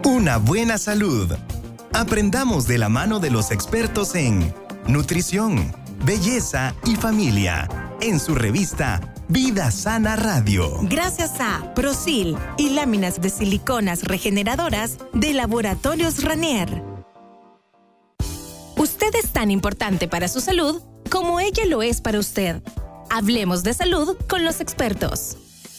Una buena salud. Aprendamos de la mano de los expertos en nutrición, belleza y familia en su revista Vida Sana Radio. Gracias a Prosil y láminas de siliconas regeneradoras de Laboratorios Ranier. Usted es tan importante para su salud como ella lo es para usted. Hablemos de salud con los expertos.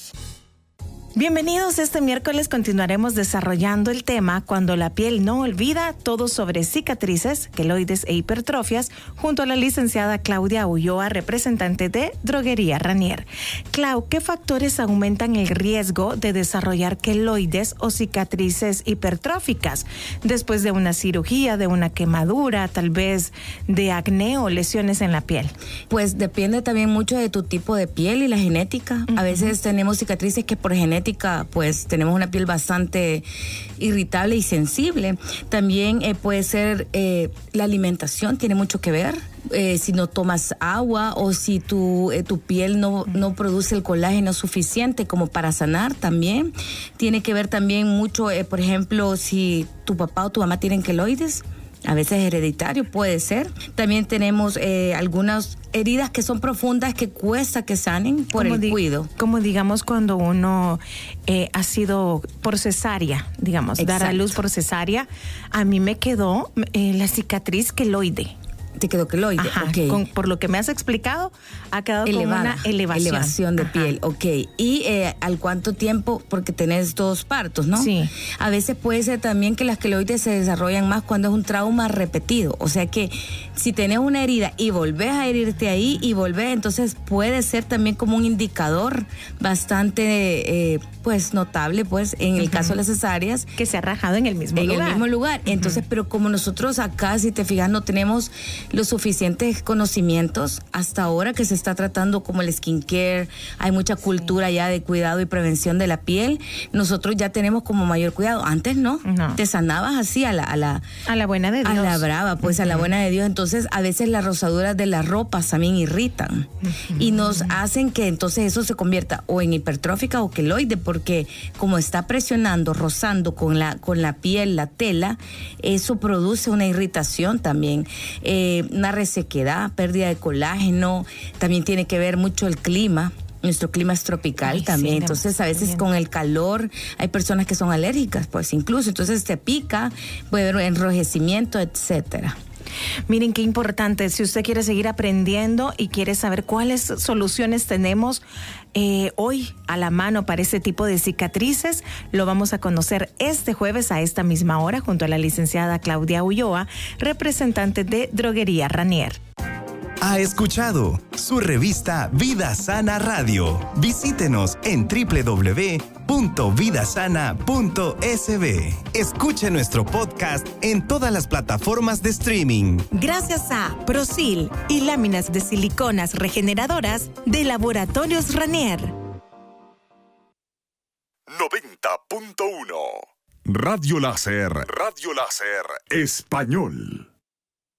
Bienvenidos, este miércoles continuaremos desarrollando el tema Cuando la piel no olvida, todo sobre cicatrices, queloides e hipertrofias, junto a la licenciada Claudia Ulloa, representante de Droguería Ranier. Clau, ¿qué factores aumentan el riesgo de desarrollar queloides o cicatrices hipertróficas después de una cirugía, de una quemadura, tal vez de acné o lesiones en la piel? Pues depende también mucho de tu tipo de piel y la genética. A veces tenemos cicatrices que por genética pues tenemos una piel bastante irritable y sensible. También puede ser la alimentación, tiene mucho que ver. Si no tomas agua o si tu piel no produce el colágeno suficiente como para sanar, también tiene que ver también mucho, por ejemplo, si tu papá o tu mamá tienen queloides. A veces hereditario puede ser. También tenemos algunas heridas que son profundas que cuesta que sanen por el cuido. Como digamos cuando uno ha sido por cesárea, digamos, Exacto. dar a luz por cesárea. A mí me quedó la cicatriz queloide. Te quedó queloide, okay. ok. Por lo que me has explicado, ha quedado elevada, con una elevación de piel, ok. Y ¿al cuánto tiempo? Porque tenés 2 partos, ¿no? Sí. A veces puede ser también que las queloides se desarrollan más cuando es un trauma repetido. O sea que si tenés una herida y volvés a herirte ahí y volvés, entonces puede ser también como un indicador bastante pues notable, pues en el caso de las cesáreas. Que se ha rajado en el mismo lugar. En el mismo lugar. Entonces, pero como nosotros acá, si te fijas, no tenemos los suficientes conocimientos hasta ahora que se está tratando como el skincare, hay mucha cultura ya de cuidado y prevención de la piel. Nosotros ya tenemos como mayor cuidado. Antes no. Te sanabas así a la buena de Dios. A la brava, pues a la buena de Dios. Entonces, a veces las rosaduras de las ropas también irritan y nos hacen que entonces eso se convierta o en hipertrófica o queloide, porque como está presionando, rozando con la piel, la tela, eso produce una irritación también. Una resequedad, pérdida de colágeno, también tiene que ver mucho el clima. Nuestro clima es tropical también, sí, entonces a veces con el calor hay personas que son alérgicas, pues incluso, entonces te pica, puede haber enrojecimiento, etcétera. Miren qué importante, si usted quiere seguir aprendiendo y quiere saber cuáles soluciones tenemos hoy a la mano para ese tipo de cicatrices, lo vamos a conocer este jueves a esta misma hora junto a la licenciada Claudia Ulloa, representante de Droguería Ranier. Ha escuchado su revista Vida Sana Radio. Visítenos en www.vidasana.sb. Escuche nuestro podcast en todas las plataformas de streaming. Gracias a Prosil y láminas de siliconas regeneradoras de Laboratorios Ranier. 90.1 Radio Láser Español.